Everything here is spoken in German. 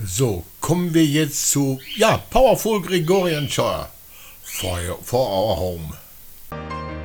So, kommen wir jetzt zu, ja, Powerful Gregorian Choir for our home.